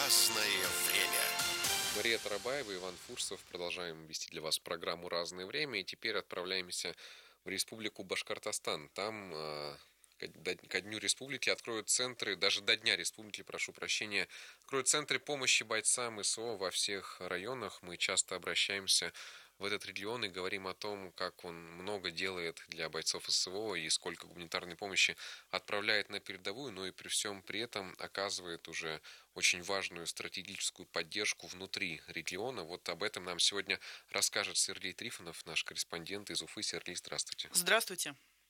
Разное время. Мария Тарабаева, Иван Фурсов. Продолжаем вести для вас программу «Разное время». И теперь отправляемся в Республику Башкортостан. Там ко Дню Республики откроют центры, даже до Дня Республики, прошу прощения, откроют центры помощи бойцам СВО во всех районах. Мы часто обращаемся в этот регион и говорим о том, как он много делает для бойцов СВО и сколько гуманитарной помощи отправляет на передовую, но и при всем при этом оказывает уже очень важную стратегическую поддержку внутри региона. Вот об этом нам сегодня расскажет Сергей Трифонов, наш корреспондент из Уфы. Сергей, здравствуйте. Здравствуйте.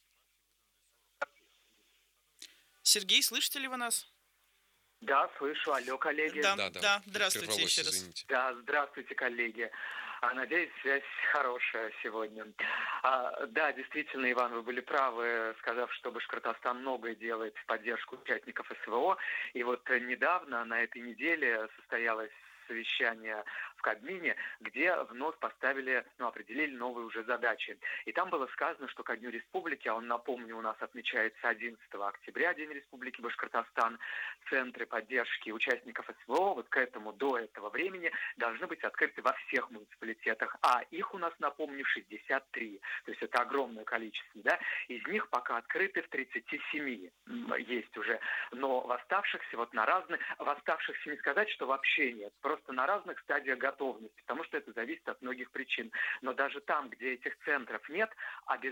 Сергей, слышите ли вы нас? Да, слышу. Алло, коллеги. Да, здравствуйте прервалось, еще раз. извините. Да, здравствуйте, коллеги. Надеюсь, связь хорошая сегодня. Да, действительно, Иван, вы были правы, сказав, что Башкортостан многое делает в поддержку участников СВО. И вот недавно, на этой неделе, состоялось совещание в Кабмине, где вновь определили новые уже задачи. И там было сказано, что ко Дню Республики, а он, напомню, у нас отмечается 11 октября, День Республики Башкортостан, центры поддержки участников СВО, вот к этому, до этого времени, должны быть открыты во всех муниципалитетах. А их у нас, напомню, 63. То есть это огромное количество, да? Из них пока открыты в 37 есть уже. Но в оставшихся, в оставшихся не сказать, что вообще нет. Просто на разных стадиях готовности, потому что это зависит от многих причин. Но даже там, где этих центров нет, обязательно